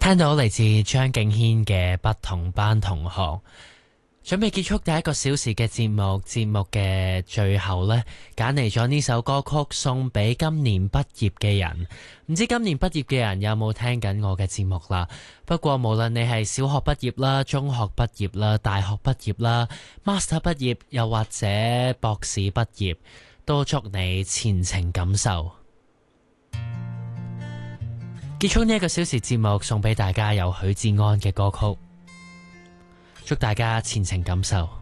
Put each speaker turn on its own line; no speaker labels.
聽到嚟自張敬軒嘅不同班同學，準備結束第一個小時嘅節目。節目嘅最後呢，揀嚟咗呢首歌曲送俾今年畢業嘅人。唔知今年畢業嘅人有冇聽緊我嘅節目啦？不過無論你係小學畢業啦、中學畢業啦、大學畢業啦、Master 畢業，又或者博士畢業，都祝你前程錦繡。結束呢一個小時節目，送俾大家由許志安嘅歌曲，祝大家前程錦繡。